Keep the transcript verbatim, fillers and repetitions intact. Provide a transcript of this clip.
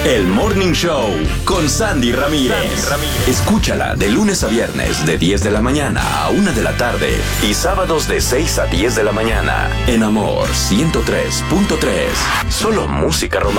El Morning Show con Sandy Ramírez. Sandy Ramírez. Escúchala de lunes a viernes de diez de la mañana a una de la tarde y sábados de seis a diez de la mañana en Amor ciento tres punto tres. Solo música romántica.